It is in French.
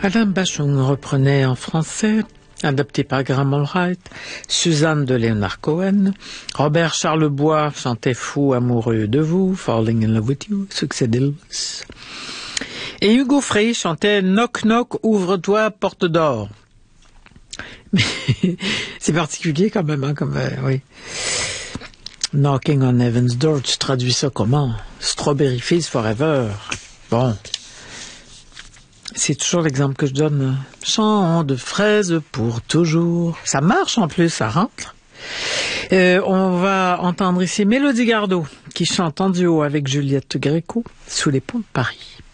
Alain Bachung reprenait en français, adapté par Graham Allwright, Suzanne de Leonard Cohen, Robert Charlebois chantait Fou amoureux de vous, Falling in love with you, succès d'Elvis. Et Hugo Frey chantait Knock knock, ouvre-toi, porte d'or. Mais c'est particulier quand même, hein, comme oui. Knocking on Heaven's Door, tu traduis ça comment? Strawberry Fields Forever. Bon. C'est toujours l'exemple que je donne. Chant de fraises pour toujours. Ça marche en plus, ça rentre. On va entendre ici Mélodie Gardot qui chante en duo avec Juliette Gréco sous les ponts de Paris.